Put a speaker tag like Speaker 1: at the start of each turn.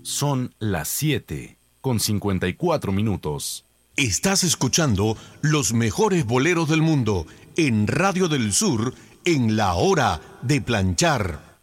Speaker 1: Son las 7:54.
Speaker 2: Estás escuchando los mejores boleros del mundo en Radio del Sur en La Hora de Planchar.